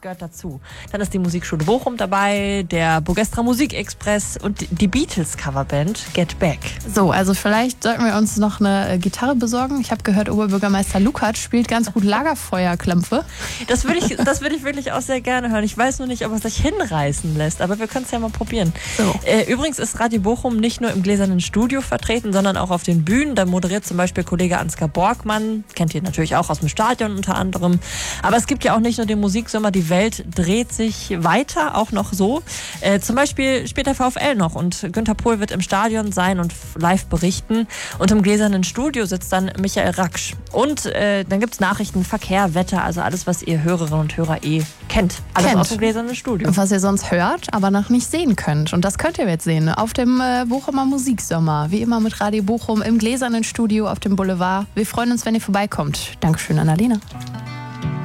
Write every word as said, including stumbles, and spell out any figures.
gehört dazu. Dann ist die Musikschule Bochum dabei, der Burgestra Musikexpress und die Beatles-Coverband Get Back. So, also vielleicht sollten wir uns noch eine äh, Gitarre besorgen. Ich habe gehört, Oberbürgermeister Lukat spielt ganz gut Lagerfeuerklämpfe. Das würde ich, das würde ich wirklich auch sehr gerne hören. Ich weiß nur nicht, ob es sich hinreißen lässt, aber wir können es ja mal probieren. So. Äh, übrigens ist Radio Bochum nicht nur im gläsernen Studio vertreten, sondern auch auf den Bühnen. Da moderiert zum Beispiel Kollege Ansgar Borgmann, kennt ihr natürlich auch aus dem Stadion unter anderem. Aber es gibt ja auch nicht nur den Musiksommer, die Welt dreht sich weiter, auch noch so. Äh, zum Beispiel spielt der VfL noch und Günther Pohl wird im Stadion sein und live berichten. Und im gläsernen Studio sitzt dann Michael Raksch. Und äh, dann gibt es Nachrichten, Verkehr, Wetter, also alles, was ihr Hörerinnen und Hörer eh kennt. Alles Kennt. aus dem gläsernen Studio. Was ihr sonst hört, aber noch nicht sehen könnt. Und das könnt ihr jetzt sehen auf dem äh, Bochumer Musiksommer. Wie immer mit Radio Bochum im gläsernen Studio auf dem Boulevard. Wir freuen uns, wenn ihr vorbeikommt. Dankeschön, Annalena.